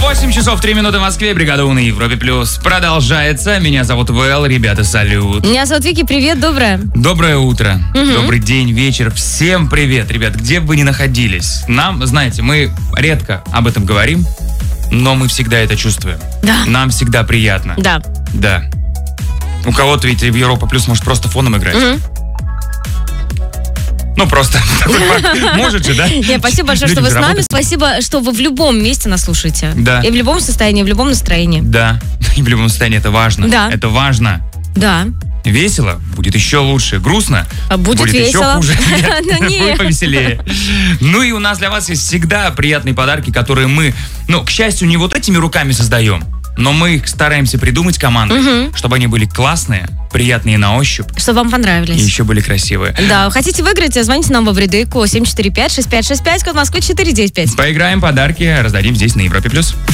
8 часов 3 минуты в Москве. Бригада У на Европе Плюс продолжается. Меня зовут Вэл. Ребята, салют. Меня зовут Вики. Привет, доброе. Доброе утро. Добрый день, вечер. Всем привет, ребят, где бы вы ни находились. Нам, знаете, мы редко об этом говорим, но мы всегда это чувствуем. Да. Нам всегда приятно. Да. Да. У кого-то ведь в Европа Плюс может просто фоном играть. Ну, просто. Может же, да? Нет, спасибо большое, что вы с нами. Спасибо, что вы в любом месте нас слушаете. Да. И в любом состоянии, в любом настроении. Да. И в любом состоянии это важно. Да. Это важно. Да. Весело будет еще лучше. Грустно будет весело. еще хуже. Нет. Будет повеселее. Ну и у нас для вас есть всегда приятные подарки, которые мы, к счастью, не вот этими руками создаем, но мы их стараемся придумать командой, чтобы они были классные, приятные на ощупь. Чтобы вам понравились. И еще были красивые. Да, хотите выиграть, звоните нам во Вредыку 745-6565, код Москвы 495. Поиграем, подарки раздадим здесь на Европе+.